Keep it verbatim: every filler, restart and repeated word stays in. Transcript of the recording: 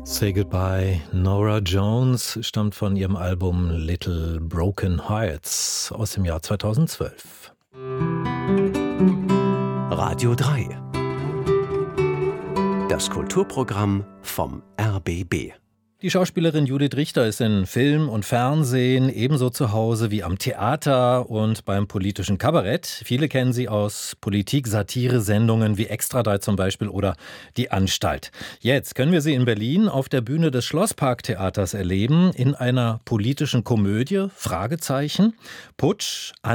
Say Goodbye, Norah Jones, stammt von ihrem Album Little Broken Hearts aus dem Jahr zweitausendzwölf. Radio drei. Das Kulturprogramm vom R B B. Die Schauspielerin Judith Richter ist in Film und Fernsehen ebenso zu Hause wie am Theater und beim politischen Kabarett. Viele kennen sie aus Politik-Satire-Sendungen wie Extra drei zum Beispiel oder Die Anstalt. Jetzt können wir sie in Berlin auf der Bühne des Schlossparktheaters erleben, in einer politischen Komödie, Fragezeichen, Putsch,